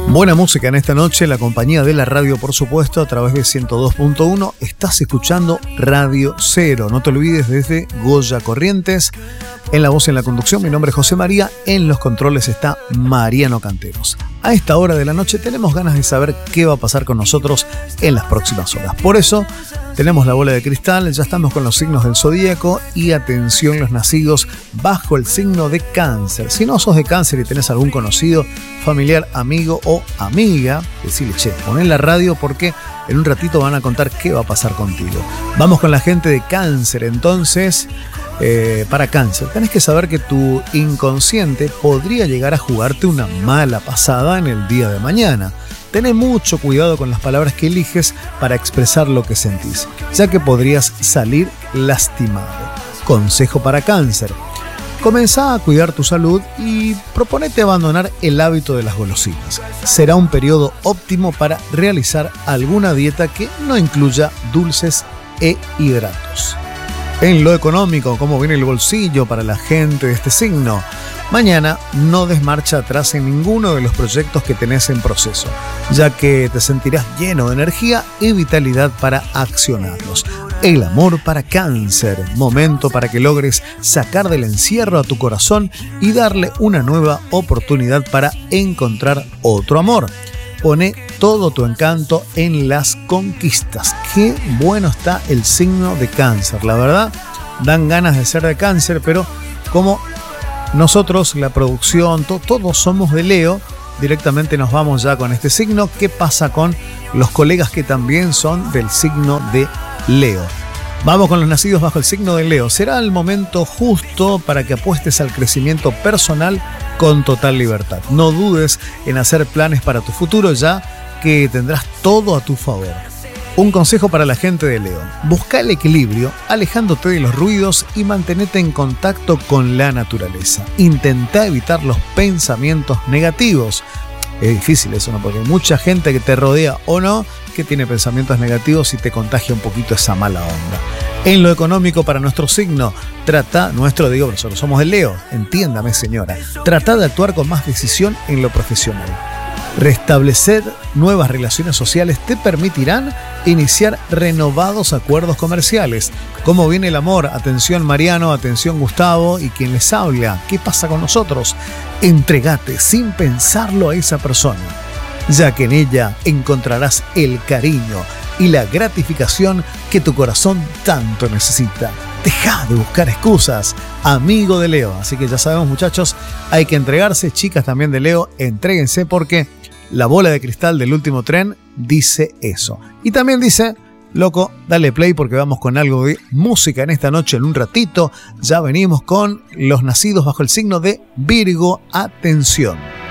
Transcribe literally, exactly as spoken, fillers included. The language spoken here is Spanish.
Buena música en esta noche, la compañía de la radio, por supuesto, a través de ciento dos punto uno. Estás escuchando Radio Cero. No te olvides, desde Goya Corrientes. En la voz y en la conducción, mi nombre es José María. En los controles está Mariano Canteros. A esta hora de la noche tenemos ganas de saber qué va a pasar con nosotros en las próximas horas. Por eso tenemos la bola de cristal, ya estamos con los signos del zodíaco y atención, los nacidos bajo el signo de Cáncer. Si no sos de Cáncer y tenés algún conocido, familiar, amigo o amiga, decile, che, poné la radio porque en un ratito van a contar qué va a pasar contigo. Vamos con la gente de Cáncer, entonces. Eh, para Cáncer, tenés que saber que tu inconsciente podría llegar a jugarte una mala pasada en el día de mañana. Tené mucho cuidado con las palabras que eliges para expresar lo que sentís, ya que podrías salir lastimado. Consejo para Cáncer: comenzá a cuidar tu salud y proponete abandonar el hábito de las golosinas. Será un periodo óptimo para realizar alguna dieta que no incluya dulces e hidratos. En lo económico, ¿cómo viene el bolsillo para la gente de este signo? Mañana no des marcha atrás en ninguno de los proyectos que tenés en proceso, ya que te sentirás lleno de energía y vitalidad para accionarlos. El amor para Cáncer, momento para que logres sacar del encierro a tu corazón y darle una nueva oportunidad para encontrar otro amor. Pone todo tu encanto en las conquistas. Qué bueno está el signo de Cáncer. La verdad, dan ganas de ser de Cáncer, pero como nosotros, la producción, to- todos somos de Leo, directamente nos vamos ya con este signo. ¿Qué pasa con los colegas que también son del signo de Leo? Vamos con los nacidos bajo el signo de Leo. Será el momento justo para que apuestes al crecimiento personal con total libertad. No dudes en hacer planes para tu futuro, ya que tendrás todo a tu favor. Un consejo para la gente de Leo: busca el equilibrio, alejándote de los ruidos y mantenete en contacto con la naturaleza. Intenta evitar los pensamientos negativos. Es difícil eso, ¿no? Porque hay mucha gente que te rodea o no que tiene pensamientos negativos y te contagia un poquito esa mala onda. En lo económico para nuestro signo, trata, nuestro digo, nosotros somos de Leo, entiéndame señora, trata de actuar con más decisión en lo profesional. Restablecer nuevas relaciones sociales te permitirán iniciar renovados acuerdos comerciales. ¿Cómo viene el amor? Atención Mariano, atención Gustavo y quien les habla. ¿Qué pasa con nosotros? Entregate sin pensarlo a esa persona, ya que en ella encontrarás el cariño y la gratificación que tu corazón tanto necesita. Deja de buscar excusas, amigo de Leo. Así que ya sabemos, muchachos, hay que entregarse. Chicas también de Leo, entréguense porque la bola de cristal del último tren dice eso. Y también dice, loco, dale play porque vamos con algo de música en esta noche. En un ratito ya venimos con los nacidos bajo el signo de Virgo. Atención.